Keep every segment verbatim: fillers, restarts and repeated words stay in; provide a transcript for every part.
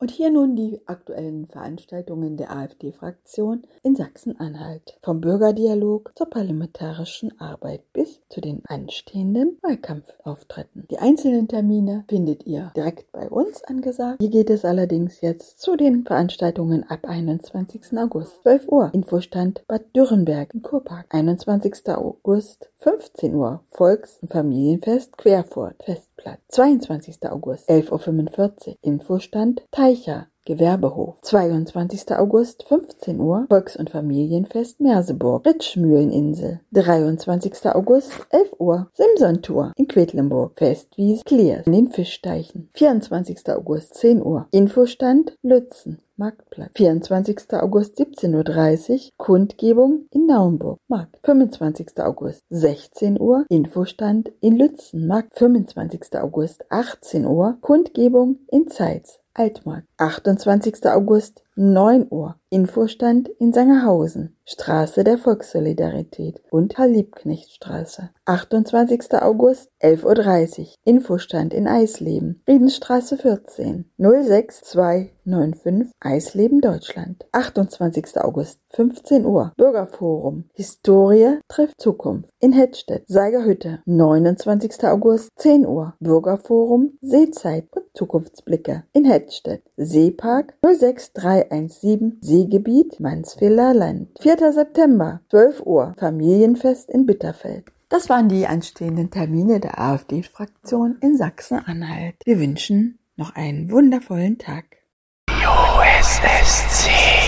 Und hier nun die aktuellen Veranstaltungen der AfD-Fraktion in Sachsen-Anhalt. Vom Bürgerdialog zur parlamentarischen Arbeit bis zu den anstehenden Wahlkampfauftritten. Die einzelnen Termine findet ihr direkt bei uns angesagt. Hier geht es allerdings jetzt zu den Veranstaltungen ab einundzwanzigsten August, zwölf Uhr. Infostand Bad Dürrenberg im Kurpark. einundzwanzigsten August, fünfzehn Uhr. Volks- und Familienfest Querfurt, Festplatz. zweiundzwanzigsten August, elf Uhr fünfundvierzig. Infostand Teicher, Gewerbehof. zweiundzwanzigsten August, fünfzehn Uhr. Volks- und Familienfest Merseburg, Ritschmühleninsel. dreiundzwanzigsten August, elf Uhr. Simson-Tour in Quedlinburg, Festwiese Kliers in den Fischteichen. vierundzwanzigsten August, zehn Uhr. Infostand Lützen, Marktplatz. vierundzwanzigsten August, siebzehn Uhr dreißig. Kundgebung in Naumburg, Markt. fünfundzwanzigsten August, sechzehn Uhr. Infostand in Lützen, Markt. fünfundzwanzigsten August, achtzehn Uhr. Kundgebung in Zeitz, Altmarkt. achtundzwanzigsten August, neun Uhr. Infostand in Sangerhausen, Straße der Volkssolidarität und Karl-Liebknecht-Straße. achtundzwanzigsten August, elf Uhr dreißig. Infostand in Eisleben, Friedenstraße vierzehn, null sechs zwei neun fünf, Eisleben, Deutschland. achtundzwanzigsten August, fünfzehn Uhr. Bürgerforum, Historie trifft Zukunft in Hettstedt, Seigerhütte. neunundzwanzigsten August, zehn Uhr. Bürgerforum, Seezeit und Zukunftsblicke in Hettstedt. Seepark null sechs drei eins sieben, Seegebiet Mansfelder Land. vierten September, zwölf Uhr. Familienfest in Bitterfeld. Das waren die anstehenden Termine der AfD-Fraktion in Sachsen-Anhalt. Wir wünschen noch einen wundervollen Tag. U S S C.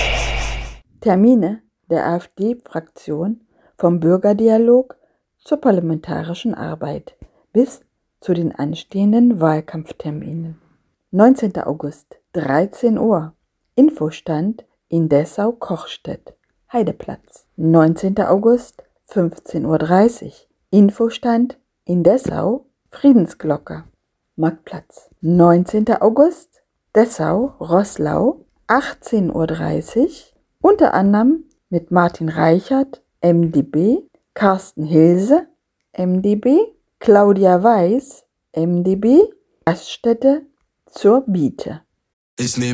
Termine der AfD-Fraktion vom Bürgerdialog zur parlamentarischen Arbeit bis zu den anstehenden Wahlkampfterminen. neunzehnten August, dreizehn Uhr. Infostand in Dessau-Kochstedt, Heideplatz. neunzehnten August, fünfzehn Uhr dreißig. Infostand in Dessau, Friedensglocke, Marktplatz. neunzehnten August, Dessau, Roßlau, achtzehn Uhr dreißig. Unter anderem mit Martin Reichert, M D B, Carsten Hilse, M D B, Claudia Weiß, M D B, Gaststätte zur Biete. Ich nehm